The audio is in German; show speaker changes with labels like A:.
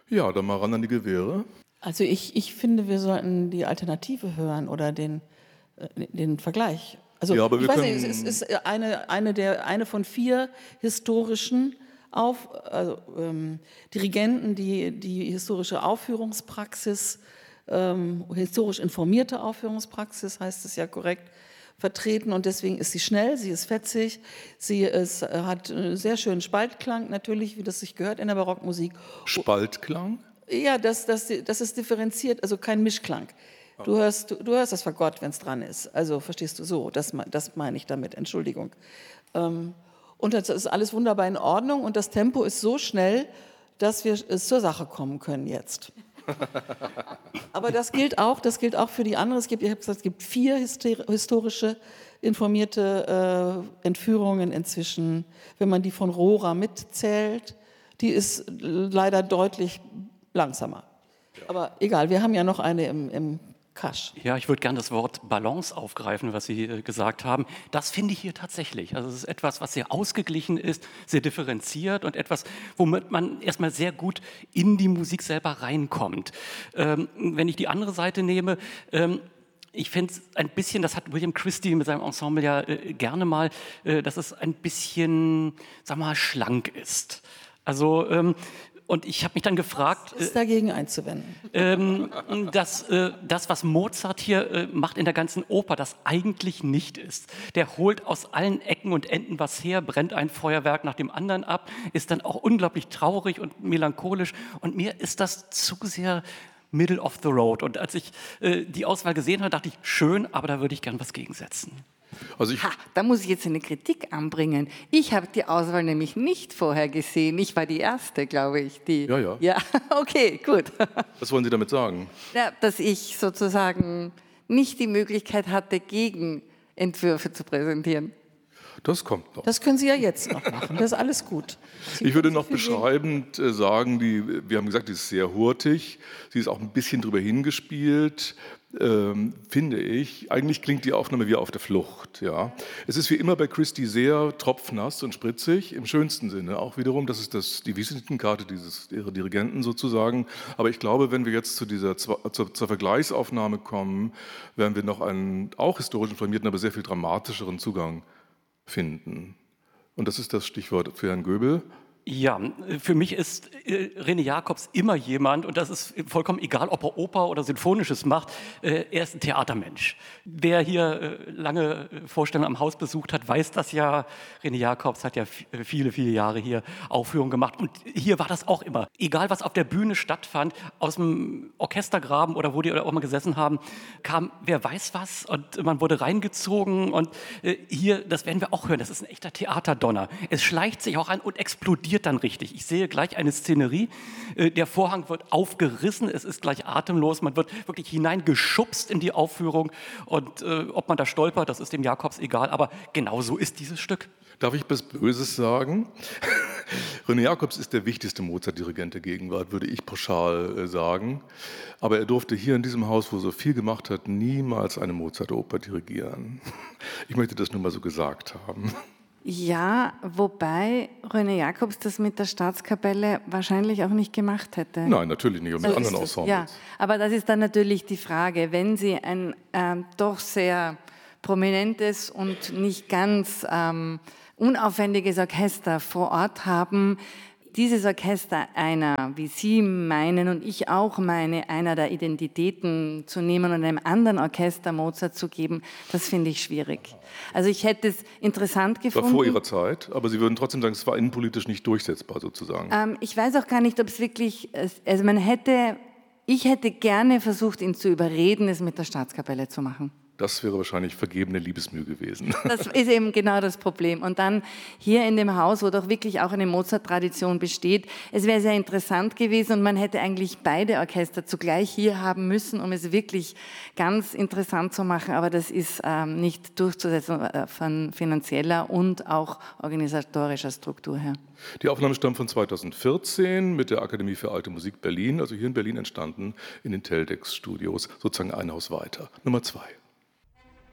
A: Ja, dann mal ran an die Gewehre.
B: Also ich finde, wir sollten die Alternative hören oder den Vergleich. Also
A: Ja, aber
B: ich
A: wir
B: weiß nicht,
A: können.
B: es ist eine von 4 historischen Dirigenten, die historische Aufführungspraxis, historisch informierte Aufführungspraxis, heißt es ja korrekt, vertreten, und deswegen ist sie schnell, sie ist fetzig, hat einen sehr schönen Spaltklang natürlich, wie das sich gehört in der Barockmusik.
A: Spaltklang?
B: Ja, das ist differenziert, also kein Mischklang. Du hörst das Fagott, wenn es dran ist. Also verstehst du so, das meine ich damit, Entschuldigung. Und das ist alles wunderbar in Ordnung und das Tempo ist so schnell, dass wir zur Sache kommen können jetzt. Aber das gilt auch für die anderen. Ich habe gesagt, es gibt 4 historische informierte Entführungen inzwischen. Wenn man die von Rohrer mitzählt, die ist leider deutlich langsamer. Aber egal, wir haben ja noch eine im Kasch.
C: Ja, ich würde gerne das Wort Balance aufgreifen, was Sie gesagt haben. Das finde ich hier tatsächlich. Also es ist etwas, was sehr ausgeglichen ist, sehr differenziert und etwas, womit man erstmal sehr gut in die Musik selber reinkommt. Wenn ich die andere Seite nehme, ich finde es ein bisschen, das hat William Christie mit seinem Ensemble ja gerne mal, dass es ein bisschen, sagen wir mal, schlank ist. Also und ich habe mich dann gefragt,
B: was ist dagegen einzuwenden?
C: dass das, was Mozart hier macht in der ganzen Oper, das eigentlich nicht ist. Der holt aus allen Ecken und Enden was her, brennt ein Feuerwerk nach dem anderen ab, ist dann auch unglaublich traurig und melancholisch. Und mir ist das zu sehr middle of the road. Und als ich die Auswahl gesehen habe, dachte ich, schön, aber da würde ich gern was gegensetzen.
A: Also
D: da muss ich jetzt eine Kritik anbringen. Ich habe die Auswahl nämlich nicht vorher gesehen. Ich war die Erste, glaube ich.
A: Ja.
D: Ja, okay, gut.
A: Was wollen Sie damit sagen?
D: Ja, dass ich sozusagen nicht die Möglichkeit hatte, Gegenentwürfe zu präsentieren.
A: Das kommt noch.
B: Das können Sie ja jetzt noch machen, das ist alles gut.
A: Ich würde noch beschreibend sagen, wir haben gesagt, die ist sehr hurtig, sie ist auch ein bisschen drüber hingespielt, finde ich. Eigentlich klingt die Aufnahme wie auf der Flucht. Ja. Es ist wie immer bei Christie sehr tropfnass und spritzig, im schönsten Sinne auch wiederum. Das ist die Visitenkarte ihrer Dirigenten sozusagen. Aber ich glaube, wenn wir jetzt zur Vergleichsaufnahme kommen, werden wir noch einen auch historisch informierten, aber sehr viel dramatischeren Zugang finden. Und das ist das Stichwort für Herrn Göbel.
C: Ja, für mich ist René Jacobs immer jemand, und das ist vollkommen egal, ob er Oper oder Sinfonisches macht, er ist ein Theatermensch. Wer hier lange Vorstellungen am Haus besucht hat, weiß das ja. René Jacobs hat ja viele, viele Jahre hier Aufführungen gemacht und hier war das auch immer. Egal, was auf der Bühne stattfand, aus dem Orchestergraben oder wo die auch mal gesessen haben, kam wer weiß was und man wurde reingezogen und hier, das werden wir auch hören, das ist ein echter Theaterdonner. Es schleicht sich auch an und explodiert dann richtig. Ich sehe gleich eine Szenerie, der Vorhang wird aufgerissen, es ist gleich atemlos, man wird wirklich hineingeschubst in die Aufführung und ob man da stolpert, das ist dem Jacobs egal, aber genau so ist dieses Stück.
A: Darf ich was Böses sagen? René Jacobs ist der wichtigste Mozart-Dirigent der Gegenwart, würde ich pauschal sagen. Aber er durfte hier in diesem Haus, wo er so viel gemacht hat, niemals eine Mozart-Oper dirigieren. Ich möchte das nur mal so gesagt haben.
D: Ja, wobei René Jacobs das mit der Staatskapelle wahrscheinlich auch nicht gemacht hätte.
A: Nein, natürlich nicht, und mit anderen Ensembles.
D: Ja, aber das ist dann natürlich die Frage, wenn Sie ein doch sehr prominentes und nicht ganz unaufwendiges Orchester vor Ort haben, dieses Orchester einer, wie Sie meinen und ich auch meine, einer der Identitäten zu nehmen und einem anderen Orchester Mozart zu geben, das finde ich schwierig. Also ich hätte es interessant gefunden.
A: War vor Ihrer Zeit, aber Sie würden trotzdem sagen, es war innenpolitisch nicht durchsetzbar sozusagen.
D: Ich weiß auch gar nicht, ob es wirklich, also ich hätte gerne versucht, ihn zu überreden, es mit der Staatskapelle zu machen.
A: Das wäre wahrscheinlich vergebene Liebesmühe gewesen.
D: Das ist eben genau das Problem. Und dann hier in dem Haus, wo doch wirklich auch eine Mozart-Tradition besteht, es wäre sehr interessant gewesen und man hätte eigentlich beide Orchester zugleich hier haben müssen, um es wirklich ganz interessant zu machen. Aber das ist nicht durchzusetzen von finanzieller und auch organisatorischer Struktur her.
A: Die Aufnahme stammt von 2014 mit der Akademie für Alte Musik Berlin, also hier in Berlin entstanden, in den Teldex-Studios, sozusagen ein Haus weiter. Nummer 2.